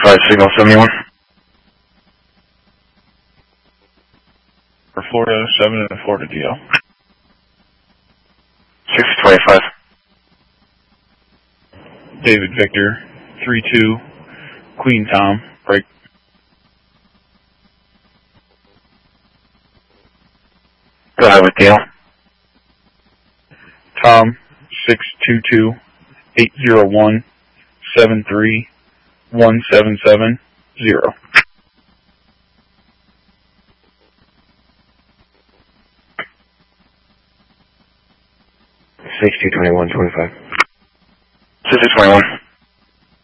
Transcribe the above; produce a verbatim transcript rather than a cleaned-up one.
Five signal seventy-one. For Florida, seven and Florida D L. six twenty-five. David Victor, three two, Queen Tom, break. Go ahead with D L. Tom, six two two, eight zero one, seven three, one seven seven zero. six two twenty-one twenty-five. six two twenty-one.